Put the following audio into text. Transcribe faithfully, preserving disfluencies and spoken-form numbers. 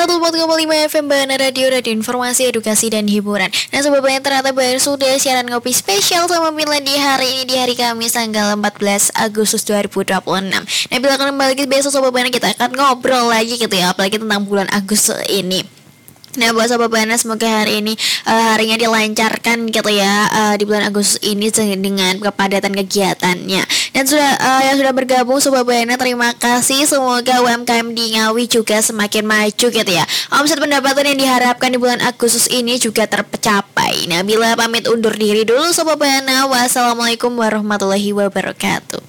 seratus empat koma lima F M Bahana Radio, radio informasi, edukasi, dan hiburan. Nah Sobat Bahana, ternyata baru sudah siaran ngopi spesial sama Mila di hari ini, di hari Kamis tanggal empat belas Agustus dua ribu dua puluh enam. Nah bila kembali lagi besok Sobat Bahana, kita akan ngobrol lagi gitu ya, apalagi tentang bulan Agustus ini. Nah buat Sobat Bahana, semoga hari ini uh, harinya dilancarkan gitu ya, uh, di bulan Agustus ini dengan kepadatan kegiatannya. Dan sudah uh, yang sudah bergabung Sobat Bahana, terima kasih. Semoga U M K M di Ngawi juga semakin maju gitu ya. Omset pendapatan yang diharapkan di bulan Agustus ini juga tercapai. Nah bila pamit undur diri dulu Sobat Bahana, wassalamualaikum warahmatullahi wabarakatuh.